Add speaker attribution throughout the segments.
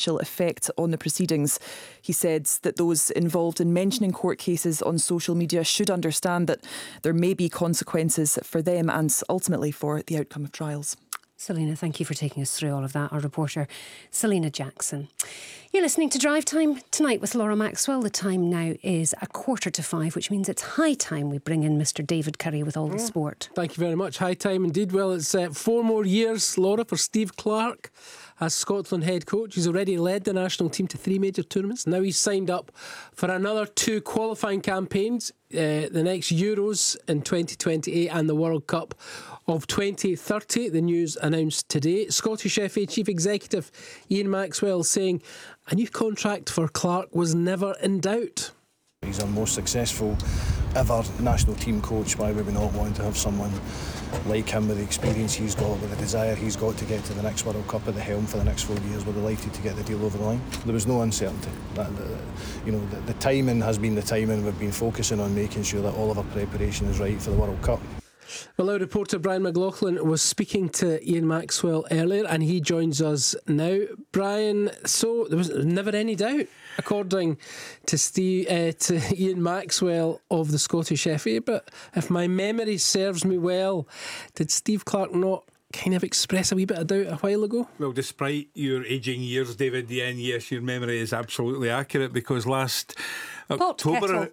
Speaker 1: financial effect on the proceedings. He said that those involved in mentioning court cases on social media should understand that there may be consequences for them and ultimately for the outcome of trials.
Speaker 2: Selena, thank you for taking us through all of that. Our reporter, Selena Jackson. You're listening to Drive Time tonight with Laura Maxwell. The time now is 4:45, which means it's high time we bring in Mr. David Curry with all the sport.
Speaker 3: Thank you very much. High time indeed. Well, it's 4 more years, Laura, for Steve Clarke as Scotland head coach. He's already led the national team to 3 major tournaments. Now he's signed up for another 2 qualifying campaigns, the next Euros in 2028 and the World Cup of 2030. The news announced today. Scottish FA Chief Executive Ian Maxwell saying a new contract for Clarke was never in doubt.
Speaker 4: He's our most successful ever national team coach. Why would we not want to have someone like him with the experience he's got, with the desire he's got to get to the next World Cup at the helm for the next 4 years? We're delighted to get the deal over the line. There was no uncertainty. The timing has been the timing. We've been focusing on making sure that all of our preparation is right for the World Cup.
Speaker 3: Well, our reporter Brian McLaughlin was speaking to Ian Maxwell earlier and he joins us now. Brian, so there was never any doubt, according to Ian Maxwell of the Scottish FA, but if my memory serves me well, did Steve Clarke not kind of express a wee bit of doubt a while ago?
Speaker 5: Well, despite your ageing years, David, yes, your memory is absolutely accurate, because last October,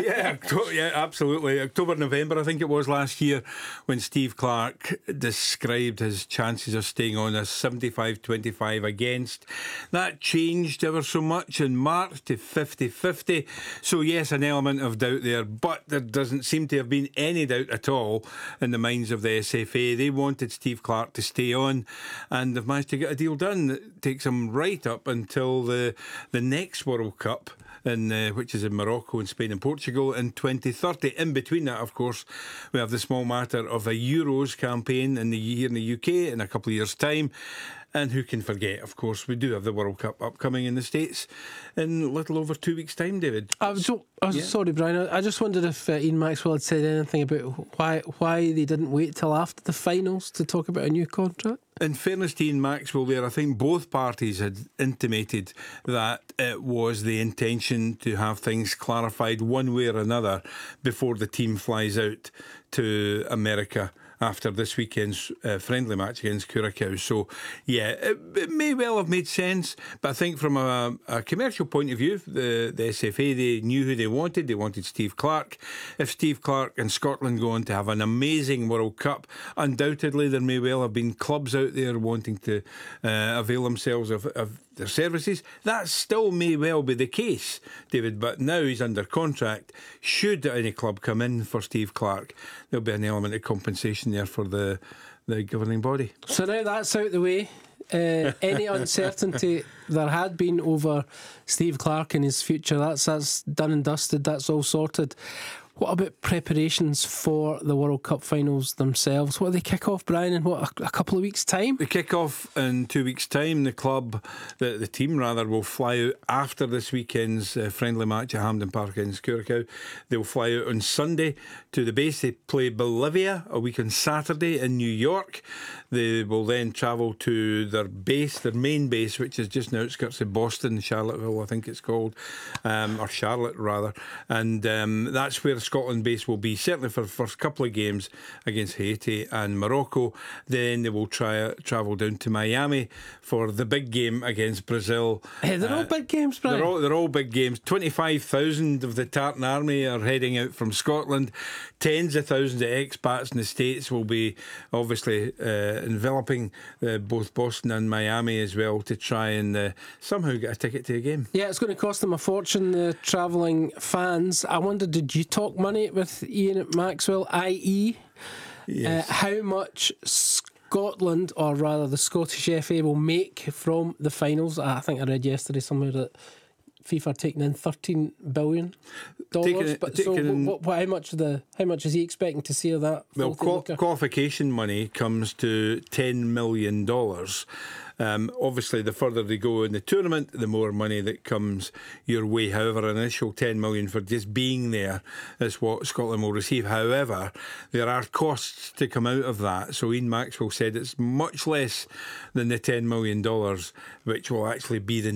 Speaker 5: absolutely, October, November, I think it was last year, when Steve Clarke described his chances of staying on as 75-25 against. That changed ever so much in March to 50-50. So yes, an element of doubt there, but there doesn't seem to have been any doubt at all in the minds of the SFA. They wanted Steve Clarke to stay on, and they've managed to get a deal done that takes him right up until the next World Cup, which is in Morocco and Spain and Portugal in 2030. In between that, of course, we have the small matter of a Euros campaign here in the UK in a couple of years' time. And who can forget, of course, we do have the World Cup upcoming in the States in a little over 2 weeks' time, David.
Speaker 3: Sorry, Brian. I just wondered if Ian Maxwell had said anything about why they didn't wait till after the finals to talk about a new contract.
Speaker 5: In fairness to Ian Maxwell there, I think both parties had intimated that it was the intention to have things clarified one way or another before the team flies out to America after this weekend's friendly match against Curacao. So, yeah, it may well have made sense, but I think from a commercial point of view, the SFA, they knew who they wanted. They wanted Steve Clarke. If Steve Clarke and Scotland go on to have an amazing World Cup, undoubtedly there may well have been clubs out there wanting to avail themselves of their services. That still may well be the case, David, but now he's under contract. Should any club come in for Steve Clarke, there'll be an element of compensation there for the governing body.
Speaker 3: So now that's out the way. Any uncertainty there had been over Steve Clarke and his future, that's done and dusted. That's all sorted. What about preparations for the World Cup finals themselves? What do they kick off, Brian, in a couple of weeks' time?
Speaker 5: They kick off in 2 weeks' time. The team will fly out after this weekend's friendly match at Hampden Park against Curacao. They'll fly out on Sunday to the base. They play Bolivia a week on Saturday in New York. They will then travel to their main base, which is just on the outskirts of Boston, Charlottesville, I think it's called, or Charlotte rather. And that's where Scotland base will be, certainly for the first couple of games against Haiti and Morocco. Then they will travel down to Miami for the big game against Brazil.
Speaker 3: Hey, they're all big games, Brian.
Speaker 5: They're all big games. 25,000 of the Tartan Army are heading out from Scotland. Tens of thousands of expats in the States will be obviously enveloping both Boston and Miami as well to try and somehow get a ticket to a game.
Speaker 3: Yeah, it's going to cost them a fortune, the travelling fans. I wonder, did you talk money with Ian Maxwell, i.e.
Speaker 5: Yes.
Speaker 3: How much Scotland, or rather the Scottish FA, will make from the finals? I think I read yesterday somewhere that FIFA are taking in $13 billion. How much is he expecting to see of that?
Speaker 5: Well, qualification money comes to $10 million. Obviously, the further they go in the tournament, the more money that comes your way. However, an initial $10 million for just being there is what Scotland will receive. However, there are costs to come out of that. So Ian Maxwell said it's much less than the $10 million, which will actually be the